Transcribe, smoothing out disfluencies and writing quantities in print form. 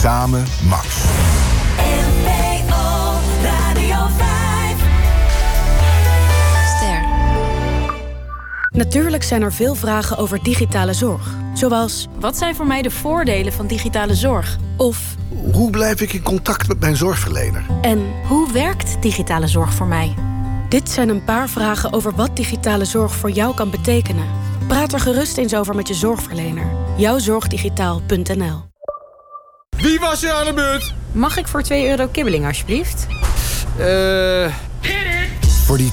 Samen Max. NPO Radio 5. Ster. Natuurlijk zijn er veel vragen over digitale zorg. Zoals, Wat zijn voor mij de voordelen van digitale zorg? of, Hoe blijf ik in contact met mijn zorgverlener? en Hoe werkt digitale zorg voor mij? dit zijn een paar vragen over wat digitale zorg voor jou kan betekenen. Praat er gerust eens over met je zorgverlener. Jouwzorgdigitaal.nl. Wie was er aan de beurt? Mag ik voor €2 kibbeling alsjeblieft? Voor die